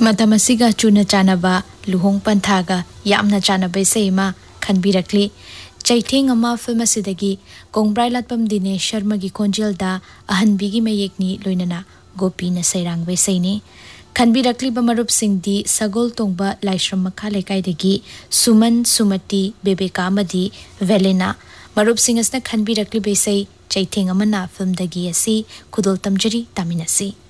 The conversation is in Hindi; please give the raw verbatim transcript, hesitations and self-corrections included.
मतमसिगा चुना चानबा लुहोंग पंथागा यामना चानबा सेमा खनबिरकली चैथेंग अमा फिल्म असिदगी कोंगब्राय लाटपम दिनेश शर्मा की खोंजेलदा अहनबिगी मयेकनी लोइनना गोपीना सैरांग वैसैनी खनबिरकली बमरुप सिंगदी सगोल तोंगबा लाइश्रम मखा लेकाइदगी सुमन सुमति बेबेका मदी वेलेना मरुप सिंगसना खनबिरकली बेसै चैथेंग अमना फिल्म दगी असि खुदोल तमजरी तामिनसी।